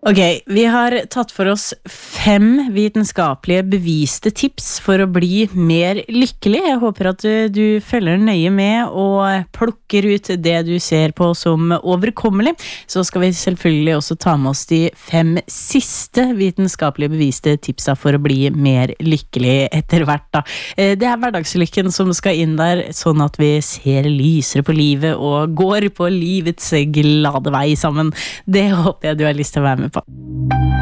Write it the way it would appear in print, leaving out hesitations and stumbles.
Ok, vi har tatt for oss 5 vitenskapelige beviste tips for å bli mer lykkelig. Jeg håper at du følger nøye med og plukker ut det du ser på som overkommelig. Så skal vi selvfølgelig også ta med oss de 5 siste vitenskapelige beviste tipsa for å bli mer lykkelig etter hvert da. Det er hverdagslykken som skal inn der, sånn at vi ser lysere på livet og går på livets glade vei sammen. Det håper jeg du har lyst til å være med på.